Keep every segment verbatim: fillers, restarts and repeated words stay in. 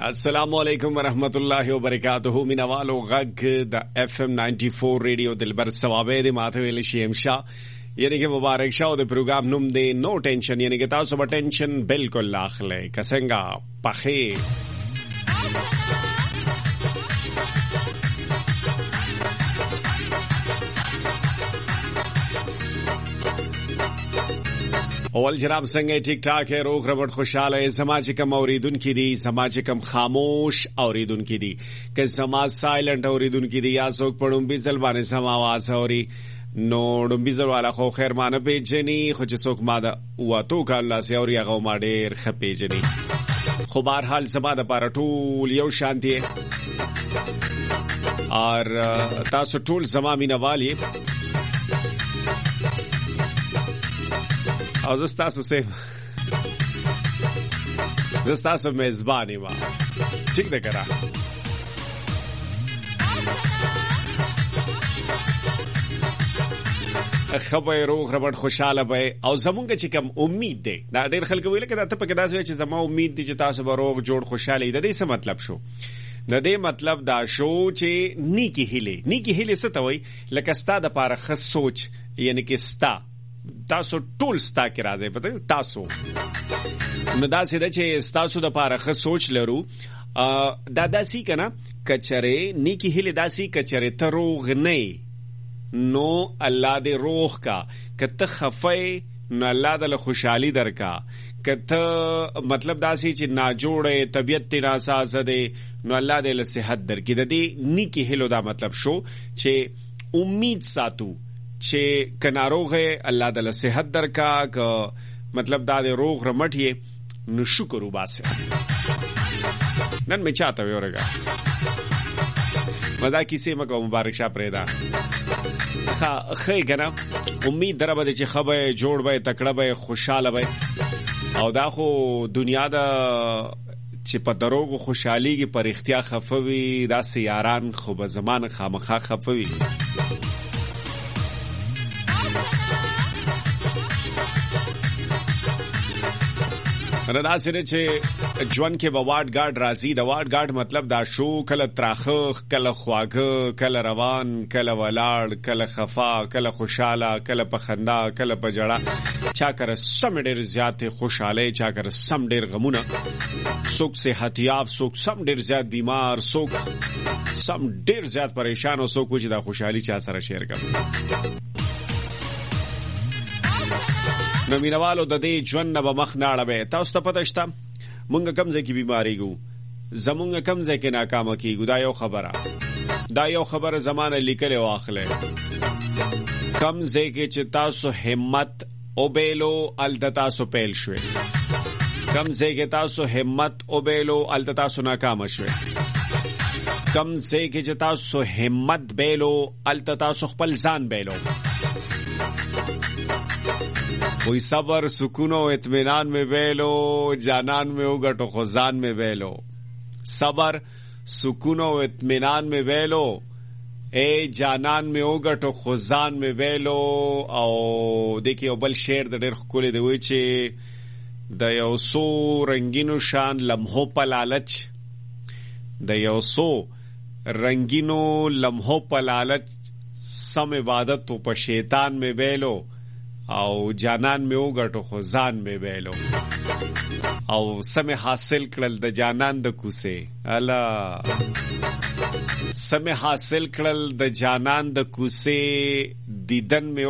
السلام علیکم ورحمت الله وبرکاتہ. مینوالو غږ د اف ام نائنٹی فور ریډیو دلبر ثوابه د ماته ویل شي امشا یعنی که مبارک شاو د پروګرام نوم دی نو ټینشن یعنی که تاسو به ټینشن بالکل اخلئ کسنګا پخې اول جناب څنګه ټیک ټاک ہے روغ ربط خوشاله سماج کم اوریدون کی دی سماج کم خاموش اوریدون کی دی کہ سماج سائلنٹ اوریدون کی دی یا څوک پړم بيزل باندې سم आवाज اوري نو ډم بيزل والا خو خیر مانه پیجنی خو چې څوک ما دا واتو کاله سی اوري هغه ما ډیر خپېجنی خو بهر حال سبا د پاره ټول یو شانتي اور تاسو ټول زما مینوالي او زستاسو سیم زستاسو میزبانی ما ٹھیک ده کرا خبر روغ ربط خوشاله به او زمونږ چې کم امید ده دا ډیر خلک ویل کړه ته پکې داسې چې زما امید دي چې تاسو به روغ جوړ خوشاله ده. دې څه مطلب شو؟ د دې مطلب دا شو چې نیکی هیله نیکی هیله څه ته وای لکه ستا د پاره خاص سوچ یعنی کې ستا تاسو ټول ستا کې راځي پته تاسو نو دا سیده چې تاسو د پاره ښه سوچ لرو دا داسي کنه کچره نیکی هله داسي کچره ته روغ نه نو الله دې روغ کا کته خفای نو الله دې خوشحالي درکا کته مطلب داسي چې نا جوړه طبيعت تی ناساز ده نو الله دې له صحت درکې د دې نیکی هله دا مطلب شو چې امید ساتو چې کناروغه الله تعالی صحت درکا ک مطلب دا د روغ رمټي نو شکر وباسه نن می چاته ورګه ودا کیسه مکو مبارک شاه پرېدا خا خې کنه امید دربه چې خبره جوړ به تکړه به خوشاله به او دا خو دنیا دا چې په دروغ خوشحالي کې پر اختیار خفوي دا سیاران خو به زمان خامخا خفوي ردا سره چې ژوند کې بواډ ګارد راځي د واډ ګارد مطلب دا شو کله تراخ کله خواګه کله روان کله ولاړ کله خفا کله خوشاله کله پخندا کله پجړه چا کر سم ډیر زیات خوشاله چا کر سم ډیر غمونه څوک صحتیاب څوک سم ډیر زیات بیمار څوک سم ډیر زیات پریشان او څوک چې دا خوشحالي چا سره شیر کوي نو مینوالو د دې ژوند نه به مخ نه اړوي تاسو ته پته شته مونږ کم ځای کې بیماری ګو زمونږ کم ځای کې ناکامه کیږو دا یو خبره دا یو خبره زمانه لیکلې واخلې کم ځای کې چې تاسو همت او بیلو ال تاسو پیل شوي کم ځای کې تاسو همت او بیلو ال تاسو ناکامه شوي کم ځای کې چې تاسو همت بیلو ال تاسو خپل ځان بیلو کوئی صبر سکون و اطمینان میں بیلو جانان میں اگٹو خزان میں بیلو صبر سکون و اطمینان میں بیلو اے جانان میں اگٹو خزان میں بیلو او دیکھیے او بل شعر د ډېر ښکلی دی وایي چې د یو څو رنګینو شان لمحو په لالچ د یو څو رنګینو لمحو په لالچ سم عبادت تو په شیطان میں بیلو او جانان میں وګټو خو ځان میں بیلو او سم حاصل کړل د جانان د کوسه الا سم حاصل کړل د جانان د کوسه دیدن میں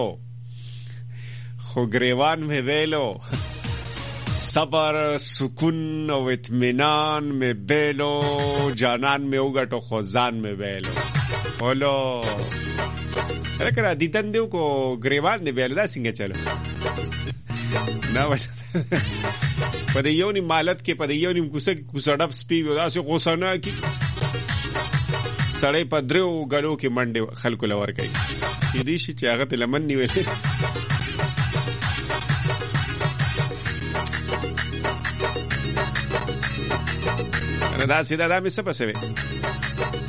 وکړو خو گریوان میں بیلو صبر سکون او اطمینان میں بیلو جانان میں وګټو خو ځان میں بیلو بولو رکړه دیدن دیو کو گریوان دی بیل دا څنګه چلو دا وځه په دې یو نیم مالت کې په دې یو نیم کوڅه کوڅه ډب سپی ودا سه غوسانه کی سړی په درو غلو کې منډه خلکو لور کوي دې شي چې هغه ته لمن نیولې دا سیده دا مې څه پسوي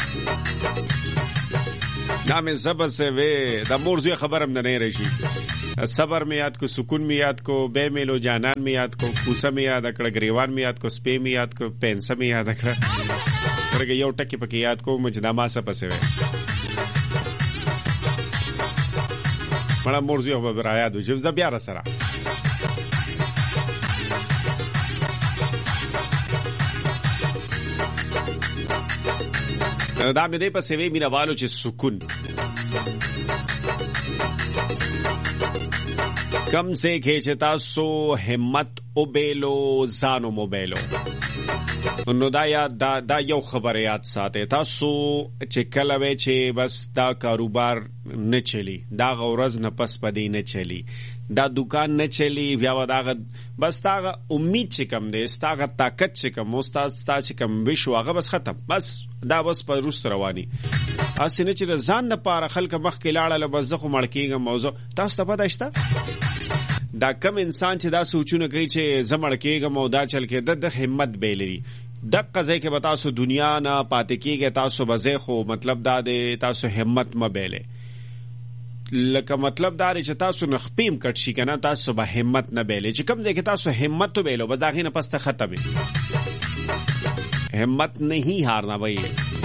دا مې زبر سه وې دا مور دوی خبرم نه نه راشي صبر می یاد کو، سکون می یاد کو، بے میلو جانان می یاد کو، کوسه می یاد کړه، گریوان می یاد کو، سپې می یاد کو، پنسه می یاد کړه. ورګه یو ټکی پکې یاد کو مجدا ما څه پسې وې مړه مرزي او به را یاد وي چې بیا را سره دا مې دې پسې وې مینا والو چې سکون کم سے کھیچ تاسو همت او بیلو ځانو مو بیلو. نو دا یاد دا, دا یو خبر یاد ساته تاسو چې کله وې چې بس دا کاروبار نه چلی، دا غورز نه پس پدې نه چلی، دا دکان نه چلی، بیا دا بس دا امید چې کم دی، ستاغه طاقت چې کم استاد ستا چې کم وشو هغه بس ختم، بس دا بس په روس رواني. اسنه چې ځان نه پاره خلک مخ کې لاړه لبزخه مړکیږم موضوع تاسو ته پته شته. دا کم انسان چې دا سوچونه کوي چې زمړ کېږم او دا چل کې د همت بیلري د قضې کې بتاسو دنیا نه پاتې کېږي، تاسو بځه خو مطلب دا دی تاسو همت مبهله لکه مطلب دا چې تاسو نخپیم کټ شي کنه، تاسو به همت نه بیلې چې کم ځای کې تاسو همت تو بیلو به داغه نه پسته ختمه. همت نہیں ہارنا بھائی.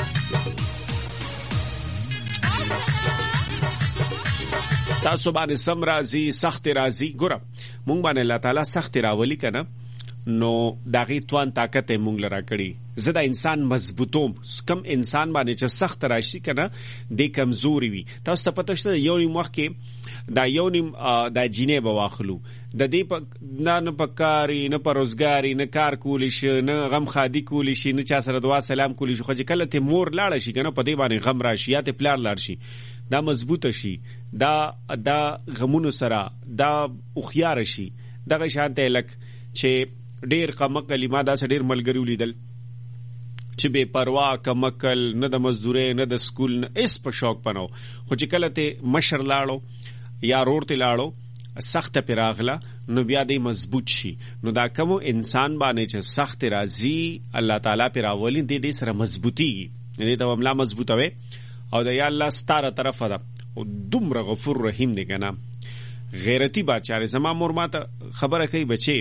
تاسو باندې سم راځي سخت راځي ګورم مونږ باندې الله تعالی سخت راولي کنه، نو داغي توان طاقت مونږ لرا کړی. زه دا انسان مضبوطوم، کم انسان باندې چې سخت راشي کنه د کمزوري وي. تاسو ته پته شته یو نیم وخت کې دا یو نیم دا جینې به واخلو د دې په نه پکاري نه پروزګاری نه کار کولی شي نه غم خادي کولی شي نه چا سره دعا سلام کولی شي، خو چې کله ته مور لاړ شي کنه په دې باندې غم راشي یا ته پلار لاړ شي دا مضبوطه شي، دا دا غمونو سره دا اوخيار شي. دغه شانته لک چې ډیر قمقلی ما دا ډیر ملګری ولیدل چې بے پروا کمکل نه د مزدورې نه د سکول نه اس په شوق پنو، خو چې کله ته مشر لاړو یا رور ته لاړو سخت پیراغله نو بیا دې مضبوط شي. نو دا کوم انسان باندې چې سخت راځي الله تعالی پیراولي دې دې سره مضبوطي دې ته عمله مضبوطه وي او د یا الله ستاره طرف ده او دومره غفور رحیم دی کنه. غیرتی بادشاہ زما مور ماته خبره کوي بچي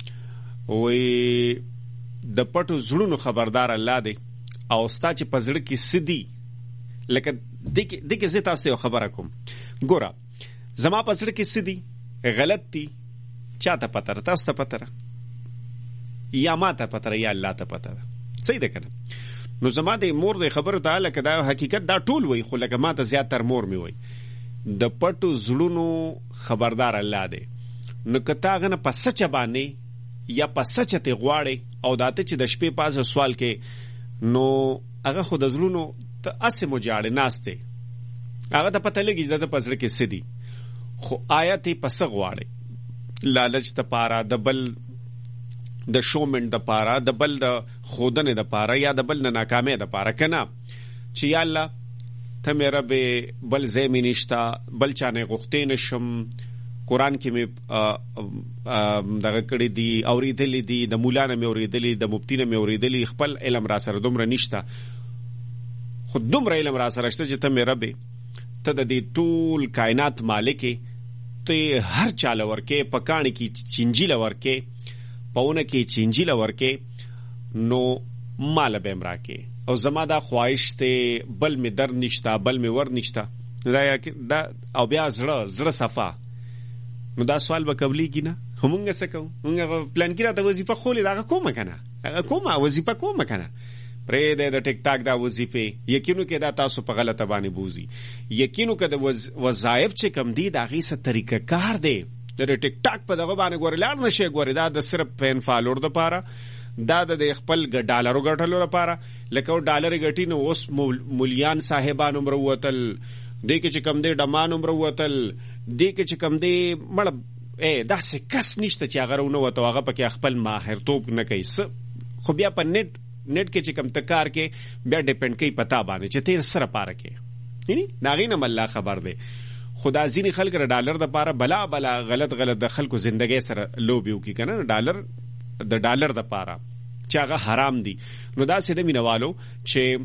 وې د پټو زړونو خبردار الله دی او ستا چې پزړه کې سدي لکه دغه دغه زه تاسو یو خبره کوم ګوره زما پزړه کې سدي غلط دي چاته پته تاسو ته پته یا ما ته پته یا الله ته پته صحیح ده کنه. نو زما د مور د خبره تعالی کدا حقیقت دا ټول وای خو لکه ما ته زیات تر مور می وای د پټو زړونو خبردار الله دی. نو کته غنه په سچ باندې یا په سچ ته غواړي او داته چې د شپې پازه سوال کې نو هغه خود زلونو ته اسه مجاړه ناشته هغه ته پته لګی د پزړه کې سدي، خو آیت پس غواړي لالچ ته پارا د بل د شومن د پارا د بل د خودنه د پارا یا د بل نه ناکامه د پارا کنه چې یا الله ته مې رب بل زمي نشتا بل چانه غختې نشم. قرآن کې مې دغه کړي دي اوریدلې دي د مولانا مې اوریدلې د مفتي نه مې اوریدلې خپل علم را سره دومره نشته، خو دومره علم را سره شته چې ته مې رب ته د دې ټول کائنات مالک ته هر چاله ورکې پکانی کې چنجي لورکې پونه کې چنجي لورکې نو مال به امرا کې او زما دا خواهش ته بل مې در نشته بل مې ور نشته دا او بیا زړه زړه صفا. نو دا سوال به قبليږي نه همونګه څه کوو مونږه پلان کې راته وظیفه خولې دا کومه کنه هغه کومه وظیفه کومه کنه پرې د ټیک ټاک دا وظیفه یقینو کې دا تاسو په غلطه باندې بوزي. یقینو کې د وظایف چې کم دي دا غي څه طریقه کار دی د ټیک ټاک په دغه باندې ګوري لاړ نشي ګوري دا د صرف پین فالور د پاره دا د خپل ډالرو ګټلو لپاره لکه ډالر غټي نو اوس مولیان صاحبان عمر وتل دې کې چې کم دې ډمان عمر وتل دې کې چې کم دې مړ اے دا څه کس نشته چې هغه ونه وته هغه پکې خپل ماهر توپ نه کوي خو بیا په نت نت کې چې کم تکار کې بیا ډیپند کوي پتا باندې چې تیر سره پاره کې یعنی ناغې نه الله خبر دی. خدا ځینی خلک را ډالر د پاره بلا بلا غلط غلط د خلکو ژوندۍ سره لوبیو کی کنه ډالر د ډالر د پاره چې هغه حرام دي. نو دا سیده مینوالو چې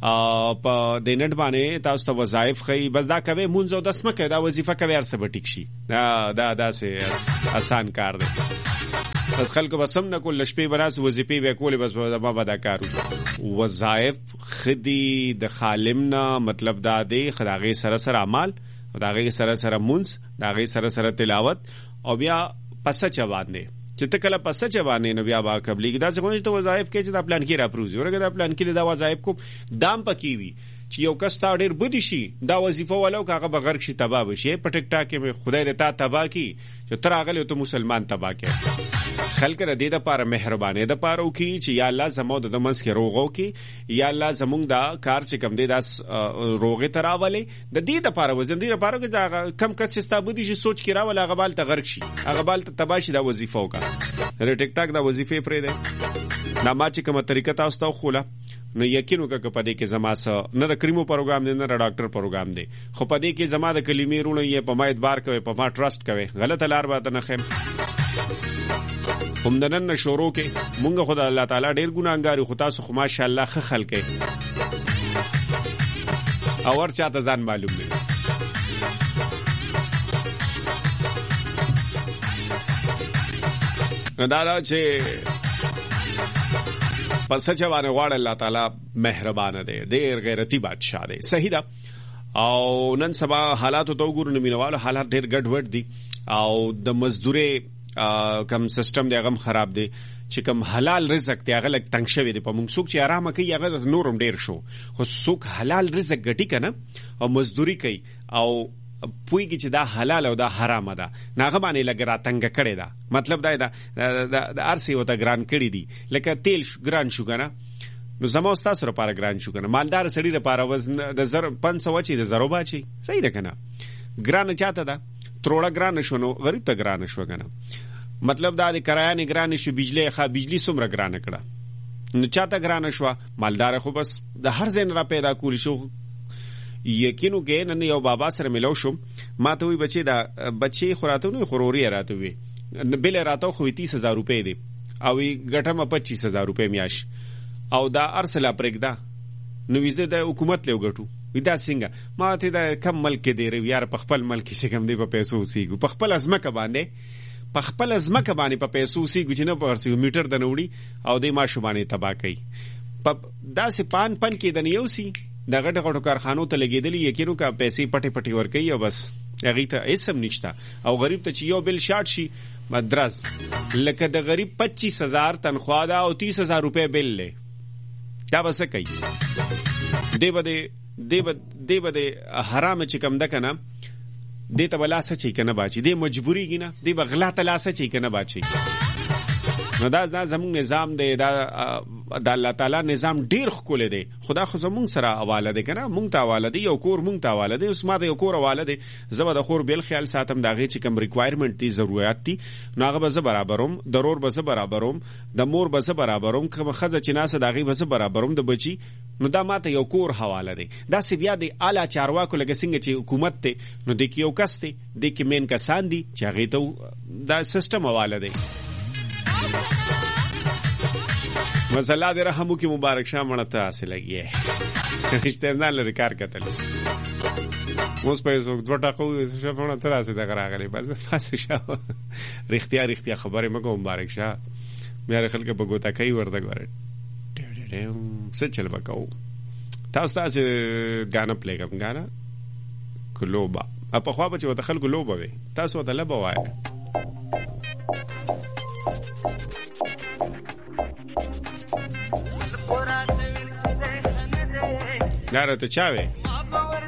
په د نت باندې تاسو ته وظایف خي بس دا کوي مونږ او دسمه کوي دا وظیفه کوي ارسه به ټیک شي دا دا داسې آسان کار دی بس خلکو بسم نه کول شپې براس وظیفه به کول بس ما به دا کارو وظایف خدي د خالمنا مطلب دا دی خداغي سره سره اعمال داغي سره سره مونږ داغي سره سره تلاوت او بیا پس چوان دی چې ته کله پس چوانې نو بیا با قبلي دا څنګه چې وظایف کې چې دا پلان کې را پروزي ورګه دا پلان کې دا وظایف کو دام پکې وي چې یو کس تا ډېر بدی شي دا وظیفه ولو کاغه بغیر شي تباہ بشي په ټیک ټاک کې خدای دې تا تباہ کی چې تر هغه ته مسلمان تباہ کې خلک را دې د پاره مهرباني د پاره وکي چې یا الله زمو د منس کې روغو کې یا الله زمونږ دا کار چې کم دې دا روغه تراولې د دې د پاره وزن دې لپاره کې دا کم کس چې ستابدي شي سوچ کې راول هغه بال ته غرق شي هغه بال ته تباہ شي دا وظیفه وکا ر ټیک ټاک دا وظیفه پرې ده دا ما چې کومه طریقه تاسو ته خوله نو یقینو کا پدې کې زما سره نه د کریمو پروګرام دی نه د ډاکټر پروګرام دی خو پدې کې زما د کلمې رونه یې په ما اعتبار کوي په ما ټرست کوي غلط لار به نه خیم هم دنن شروع کې مونږ خدای الله تعالی ډېر ګناګار خو تاسو خو ماشاءالله خ خلک او ور چاته ځان معلوم دی نو دا چې پس چوانه غواړ الله تعالی مهربان دی ډېر غیرتی بادشاہ دی صحیح ده او نن سبا حالات ته وګورو نمینوالو حالات ډېر ګډ وډ دي او د مزدوري کم سیستم دی غم خراب دی چې کم حلال رزق دی هغه لک تنگ شوی دی په موږ څوک چې آرام کوي هغه نورم ډېر شو خو څوک حلال رزق ګټي کنه او مزدوري کوي او پویږي چې دا حلال او دا حرام ده ناغه باندې لګ را تنگ کړي دا مطلب دا د ارسي وته ګران کړي دي لکه تیل ګران شو کنه نو زموږ تاسو لپاره ګران شو کنه مالدار سړي لپاره وزن د زر پنځه سو چي د زرو باچي صحیح ده کنه ګران چاته ده تروړه ګران شو نو غریب ته ګران شو کنه مطلب دا د کرایه نه ګران شو بجلی ښه بجلی سومره ګران کړه نو چاته ګران شو مالدار خو بس د هر ځین را پیدا کول شو یقینو کې نن یو بابا سره ملو شم ما ته وی بچي دا بچي خوراتونه خوروري راته وي بل راته خو تیس هزار روپے دی او ګټه ما پچیس هزار روپے میاش او دا ارسلا پرګدا نو ویزه د حکومت له وګټو ودا څنګه ما ته دا کم ملک دی یار په خپل ملک کې کم دی په پیسو سیګو په خپل ازمکه باندې په خپل ازمکه باندې په پیسو سیګو چې نه په ورسې میټر د نوړي او د ما شوبانه تبا کوي په داسې پان پن کې د نیوسی دا غټ غټو کارخانو ته لګیدلی یقینو کا پیسې پټي پټي ور کوي او بس هغه ته هیڅ نشته او غریب ته چې یو بل شارټ شي مدرس لکه د غریب پچیس هزار تنخواه ده او تیس هزار روپے بل له دا بس کوي دی بده دی بده دی بده حرام چې کم ده کنه دی ته بلا څه چي کنه باچی دی مجبوری کینه دی بغلا ته څه چي کنه باچی نو دا دا زموږ نظام دی دا د الله تعالی نظام ډیر خول دی خدا خو زموږ سره حواله دی کنه مونږ ته حواله دی یو کور مونږ ته حواله دی اوس ما د یو کور حواله دی زبر د خور بیل خیال ساتم دا غي چې کوم ریکوایرمنت دي ضرورت دي نو هغه به برابروم ضرور به برابروم د مور به برابروم کوم خزه چې ناسه دا غي به برابروم د بچي نو دا ماته یو کور حواله دی دا سی بیا دی اعلی چارواکو لکه څنګه چې حکومت ته نو د کیو کس ته د کی مین کسان دي چې هغه ته دا سیستم حواله دی مسله دې رحمو کې مبارک شاه مړه ته حاصل لګي استعمال لري کار کتل اوس په یو دوه ټاکو چې په مړه ته راځي دا راغلي بس فاس شاه رښتیا رښتیا خبره مګو مبارک شاه مې خلک په ګوتا کوي ورته غواړي څه چل وکاو تاسو تاسو غانا پلی کوم غانا کلوبا په خو به چې وته خلکو لوبه وي تاسو ته لبه وای ناره ته چاوي